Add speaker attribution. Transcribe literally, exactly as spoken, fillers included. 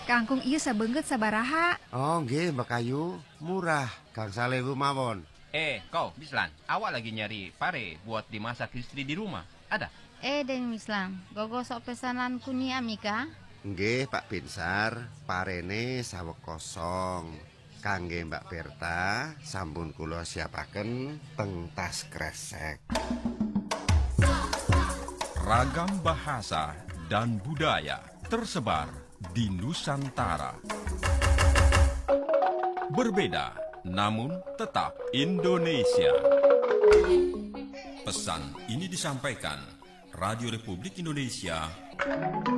Speaker 1: Kangkung ieu sabeungkeut sabaraha?
Speaker 2: Oh nggih Mbak Ayu, murah. Kang Saleh mawon.
Speaker 3: Eh, kau, Mislan, awak lagi nyari pare buat dimasak istri di rumah. Ada?
Speaker 4: Eh, Deng Mislan, gogosok pesanan kuni Amika?
Speaker 2: Nggih Pak Binsar, parene saweg kosong. Kangge Mbak Berta, sampun kula siapaken teng tas kresek.
Speaker 5: Ragam bahasa dan budaya tersebar di Nusantara. Berbeda, namun tetap Indonesia. Pesan ini disampaikan Radio Republik Indonesia